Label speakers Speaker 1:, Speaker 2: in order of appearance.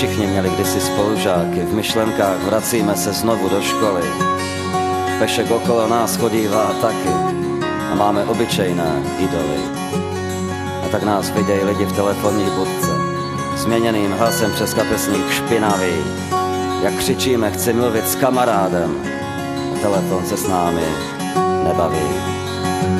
Speaker 1: Všichni měli kdysi spolužáky, v myšlenkách vracíme se znovu do školy. Pešek okolo nás chodívá taky a máme obyčejné idoly. A tak nás vidějí lidi v telefonní budce, změněným hlasem přes kapesník špinavý. Jak křičíme, chci mluvit s kamarádem, a telefon se s námi nebaví.